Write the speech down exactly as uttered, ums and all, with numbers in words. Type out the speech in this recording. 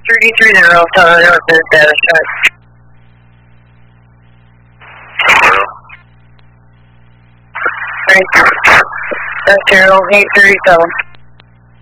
three three zero, Tower North is status check. Thank you. That's zero eight thirty seven.